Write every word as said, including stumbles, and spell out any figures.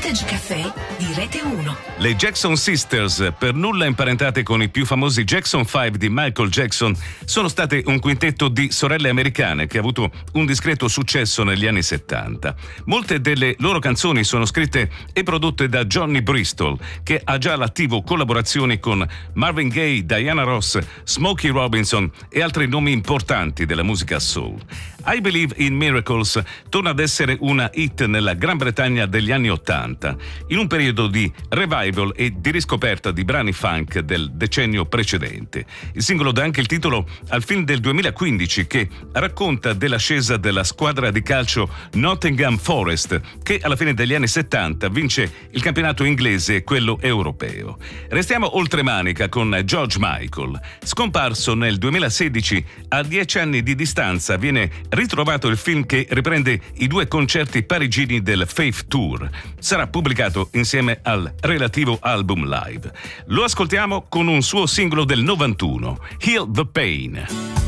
Vintage Caffè di Rete uno. Le Jackson Sisters, per nulla imparentate con i più famosi Jackson cinque di Michael Jackson, sono state un quintetto di sorelle americane che ha avuto un discreto successo negli anni settanta. Molte delle loro canzoni sono scritte e prodotte da Johnny Bristol, che ha già all'attivo collaborazioni con Marvin Gaye, Diana Ross, Smokey Robinson e altri nomi importanti della musica soul. I Believe in Miracles torna ad essere una hit nella Gran Bretagna degli anni ottanta, in un periodo di revival e di riscoperta di brani funk del decennio precedente. Il singolo dà anche il titolo al film del duemilaquindici che racconta dell'ascesa della squadra di calcio Nottingham Forest, che alla fine degli anni settanta vince il campionato inglese e quello europeo. Restiamo oltremanica con George Michael. Scomparso nel duemilasedici, a dieci anni di distanza viene ritrovato il film che riprende i due concerti parigini del Faith Tour. Sarà pubblicato insieme al relativo album live. Lo ascoltiamo con un suo singolo del novantuno, Heal the Pain.